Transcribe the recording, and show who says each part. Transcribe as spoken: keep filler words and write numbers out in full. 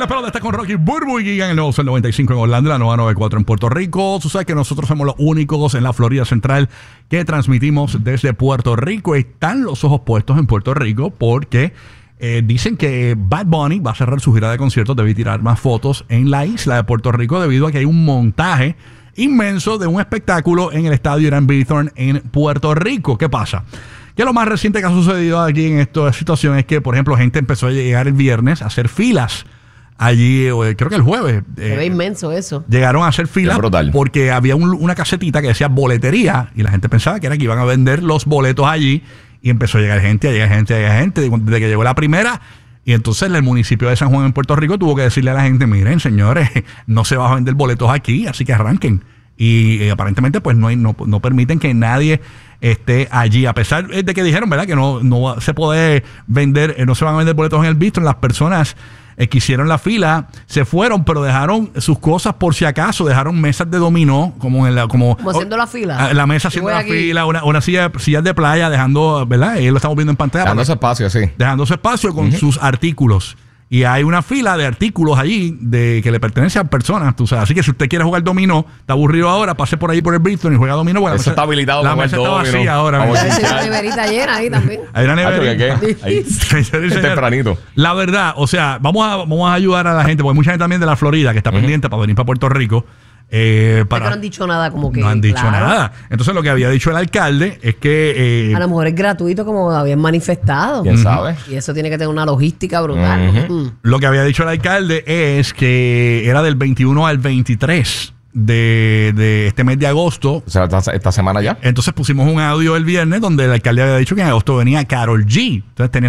Speaker 1: la pelota está con Rocky Burbu y Gigan, el nuevo Sol noventa y cinco en Orlando, la nueva noventa y cuatro en Puerto Rico. Tú sabes que nosotros somos los únicos en la Florida Central que transmitimos desde Puerto Rico. Están los ojos puestos en Puerto Rico porque eh, dicen que Bad Bunny va a cerrar su gira de conciertos. Debe tirar más fotos en la isla de Puerto Rico debido a que hay un montaje inmenso de un espectáculo en el estadio Irán Bithorn en Puerto Rico. ¿Qué pasa? Que lo más reciente que ha sucedido aquí en esta situación es que, por ejemplo, gente empezó a llegar el viernes a hacer filas allí, creo que el jueves.
Speaker 2: Se ve eh, inmenso eso.
Speaker 1: Llegaron a hacer filas porque había un, una casetita que decía boletería y la gente pensaba que era que iban a vender los boletos allí y empezó a llegar gente, a llegar gente, a llegar gente. Desde que llegó la primera, y entonces el municipio de San Juan en Puerto Rico tuvo que decirle a la gente, miren, señores, no se van a vender boletos aquí, así que arranquen. Y eh, aparentemente pues no, hay, no, no permiten que nadie esté allí, a pesar de que dijeron, ¿verdad?, que no, no se puede vender, eh, no se van a vender boletos en el bistro. Las personas eh, que hicieron la fila se fueron, pero dejaron sus cosas por si acaso, dejaron mesas de dominó, como en la, como,
Speaker 2: como haciendo la fila.
Speaker 1: La mesa haciendo la aquí. fila, una, una silla, sillas de playa, dejando, ¿verdad? Y lo estamos viendo en pantalla.
Speaker 3: Dejando su espacio, sí.
Speaker 1: Dejando su espacio con uh-huh. sus artículos. Y hay una fila de artículos allí de que le pertenecen a personas, tú sabes. Así que si usted quiere jugar dominó, está aburrido ahora, pase por ahí por el Bristol y juega dominó. Bueno,
Speaker 3: eso
Speaker 1: mesa,
Speaker 3: está habilitado.
Speaker 1: La mesa está vacía ahora.
Speaker 2: Hay una neverita llena ahí también.
Speaker 1: Hay una neverita.
Speaker 3: Ah, ¿qué? Ahí. Es tempranito.
Speaker 1: La verdad, o sea, vamos a, vamos a ayudar a la gente, porque hay mucha gente también de la Florida que está uh-huh. pendiente para venir para Puerto Rico. Eh, para,
Speaker 2: no han dicho nada como que
Speaker 1: no han dicho
Speaker 2: claro.
Speaker 1: nada. Entonces lo que había dicho el alcalde es que eh,
Speaker 2: a lo mejor es gratuito como habían manifestado.
Speaker 3: ¿Quién sabe?
Speaker 2: Y eso tiene que tener una logística brutal.
Speaker 1: Uh-huh. Mm. Lo que había dicho el alcalde es que era del veintiuno al veintitrés de, de este mes de agosto.
Speaker 3: O sea, esta, esta semana ya.
Speaker 1: Entonces pusimos un audio el viernes donde el alcalde había dicho que en agosto venía Karol G. Entonces tenía